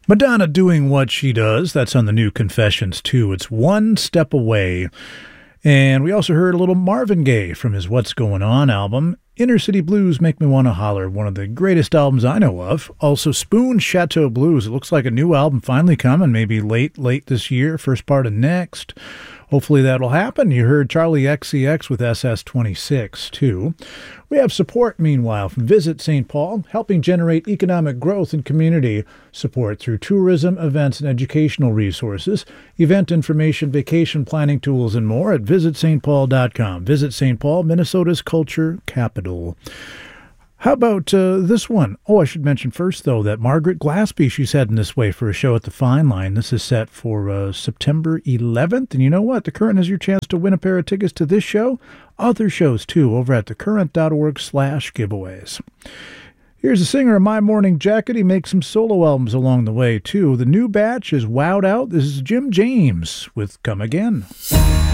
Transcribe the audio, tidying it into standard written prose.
Madonna doing what she does. That's on the new Confessions, too. It's One Step Away. And we also heard a little Marvin Gaye from his What's Going On album. Inner City Blues Make Me Wanna Holler, one of the greatest albums I know of. Also Spoon Chateau Blues. It looks like a new album finally coming, maybe late this year, first part of next. Hopefully that'll happen. You heard Charlie XCX with SS26, too. We have support, meanwhile, from Visit St. Paul, helping generate economic growth and community support through tourism, events, and educational resources, event information, vacation planning tools, and more at visitstpaul.com. Visit St. Paul, Minnesota's culture capital. How about this one? Oh, I should mention first, though, that Margaret Glaspie, she's heading this way for a show at the Fine Line. This is set for September 11th. And you know what? The Current has your chance to win a pair of tickets to this show. Other shows, too, over at thecurrent.org/giveaways. Here's a singer of My Morning Jacket. He makes some solo albums along the way, too. The new batch is Wowed Out. This is Jim James with Come Again.